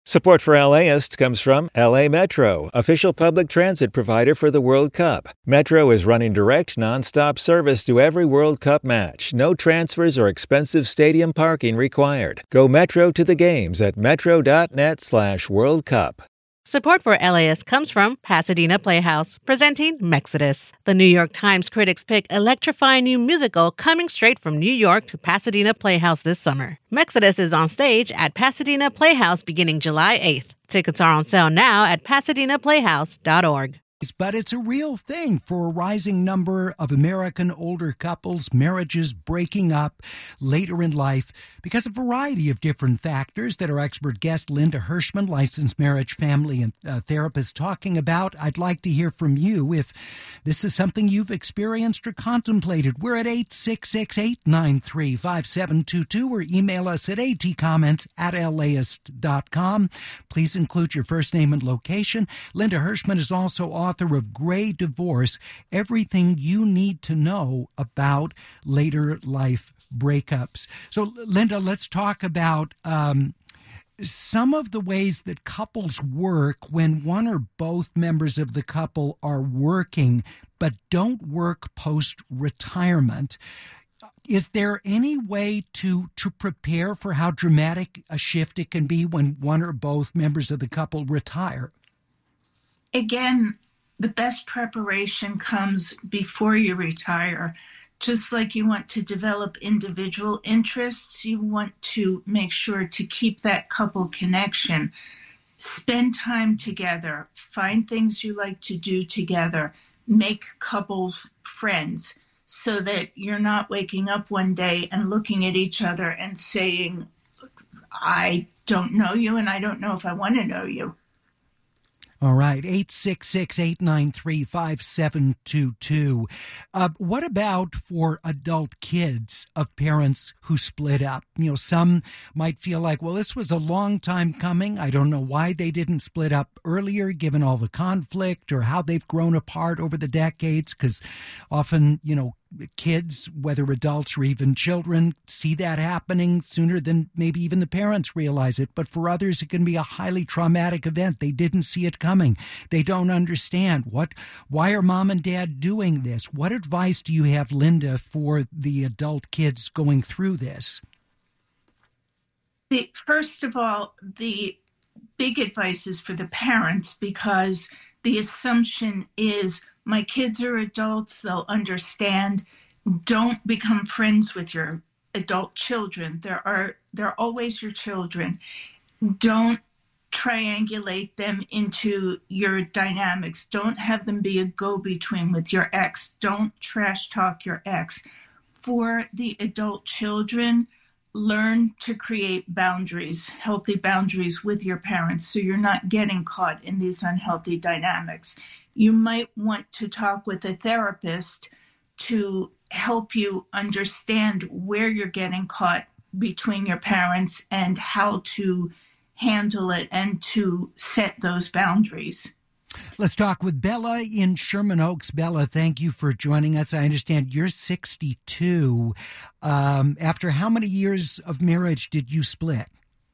Support for LAist comes from LA Metro, official public transit provider for the World Cup. Metro is running direct, nonstop service to every World Cup match. No transfers or expensive stadium parking required. Go Metro to the games at metro.net/World Cup. Support for LAist comes from Pasadena Playhouse, presenting Mexodus. The New York Times critics pick electrifying new musical coming straight from New York to Pasadena Playhouse this summer. Mexodus is on stage at Pasadena Playhouse beginning July 8th. Tickets are on sale now at pasadenaplayhouse.org. But it's a real thing for a rising number of American older couples, marriages breaking up later in life because of a variety of different factors that our expert guest, Linda Hirschman, licensed marriage, family, and therapist, talking about. I'd like to hear from you if this is something you've experienced or contemplated. We're at 866-893-5722 or email us at atcomments@laist.com. Please include your first name and location. Linda Hirschman is also author of Gray Divorce, Everything You Need to Know About Later Life Breakups. So, Linda, let's talk about some of the ways that couples work when one or both members of the couple are working but don't work post-retirement. Is there any way to prepare for how dramatic a shift it can be when one or both members of the couple retire? Again, the best preparation comes before you retire. Just like you want to develop individual interests, you want to make sure to keep that couple connection. Spend time together. Find things you like to do together. Make couples friends so that you're not waking up one day and looking at each other and saying, I don't know you and I don't know if I want to know you. All right, 866-893-5722. What about for adult kids of parents who split up? You know, some might feel like, well, this was a long time coming. I don't know why they didn't split up earlier, given all the conflict or how they've grown apart over the decades, because often, you know, kids, whether adults or even children, see that happening sooner than maybe even the parents realize it. But for others, it can be a highly traumatic event. They didn't see it coming. They don't understand. Why are mom and dad doing this? What advice do you have, Linda, for the adult kids going through this? First of all, the big advice is for the parents, because the assumption is my kids are adults, they'll understand. Don't become friends with your adult children. They're always your children. Don't triangulate them into your dynamics. Don't have them be a go-between with your ex. Don't trash talk your ex. For the adult children, learn to create boundaries, healthy boundaries with your parents, so you're not getting caught in these unhealthy dynamics. You might want to talk with a therapist to help you understand where you're getting caught between your parents and how to handle it and to set those boundaries. Let's talk with Bella in Sherman Oaks. Bella, thank you for joining us. I understand you're 62. After how many years of marriage did you split?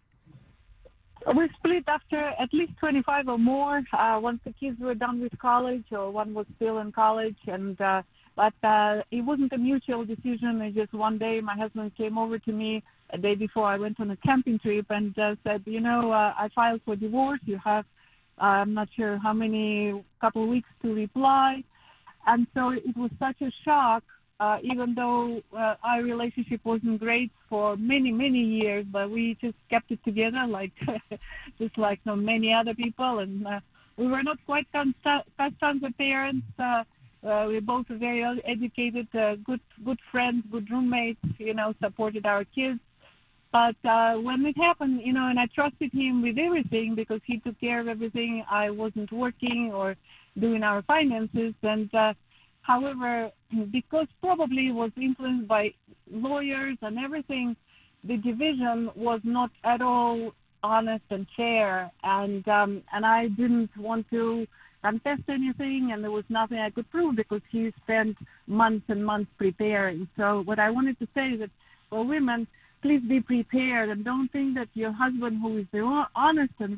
We split after at least 25 or more, once the kids were done with college or one was still in college. But it wasn't a mutual decision. It just one day my husband came over to me a day before I went on a camping trip and said, I filed for divorce. You have, I'm not sure how many, couple of weeks to reply. And so it was such a shock, even though our relationship wasn't great for many, many years, but we just kept it together just like so many other people. And we were not quite sons of parents. We're both very educated, good friends, good roommates, supported our kids. But when it happened, and I trusted him with everything because he took care of everything. I wasn't working or doing our finances. And however, because probably it was influenced by lawyers and everything, the division was not at all honest and fair. And I didn't want to contest anything, and there was nothing I could prove because he spent months and months preparing. So what I wanted to say is that for women, please be prepared and don't think that your husband, who is honest and